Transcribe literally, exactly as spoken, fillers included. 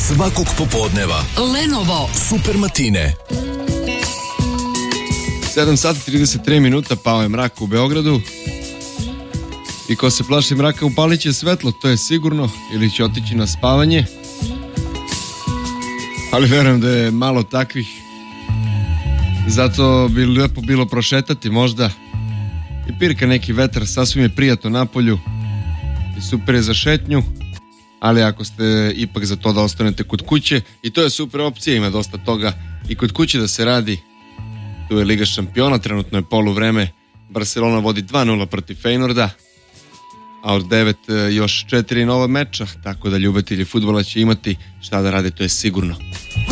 Svakog popodneva Lenovo Supermatine. sedam sati trideset tri minuta, pao je mrak u Beogradu. I ko se plaši mraka, upalit će svetlo, to je sigurno, ili će otići na spavanje. Ali verujem da je malo takvih. Zato bi lepo bilo prošetati možda. I pirka neki vetar, sasvim je prijatno napolju. I super je za šetnju. Ali ako ste ipak za to da ostanete kod kuće, i to je super opcija, ima dosta toga i kod kuće da se radi. Tu je Liga šampiona, trenutno je poluvreme. Barcelona vodi dva nula protiv Feynorda, a od devet još četiri nova meča, tako da ljubitelji fudbala će imati šta da rade, to je sigurno.